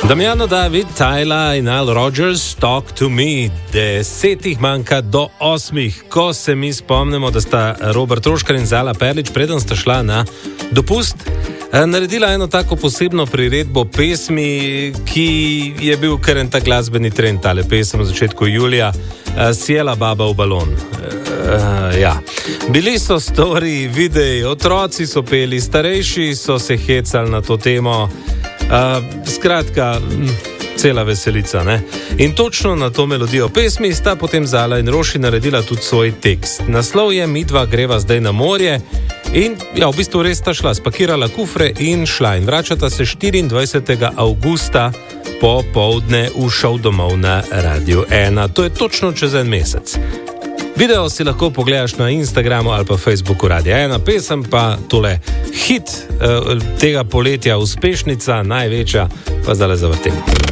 Damiano David, Tyler in Al Rogers, Talk to Me. 10 manjka do 8, ko se mi spomnimo, da sta Robert Troškar in Zala Perlič, preden sta šla na dopust, naredila eno tako posebno priredbo pesmi, ki je bil kar en ta glasbeni trend, tale pesem v začetku julija, Sjela baba v balon. Ja. Bili so story, videi, otroci so peli, starejši so se hecali na to temo. Skratka, cela veselica, ne? In točno na to melodijo pesmi sta potem Zala in Roši naredila tudi svoj tekst. Naslov je Midva greva zdaj na morje in ja, v bistvu res sta šla, spakirala kufre in šla in vračata se 24. avgusta popoldne v šov domov na Radio 1. To je točno čez en mesec. Video si lahko pogledaš na Instagramu ali pa Facebooku Radia 1, pesem pa tole hit tega poletja, uspešnica, največja, pa zdaj zavrtim.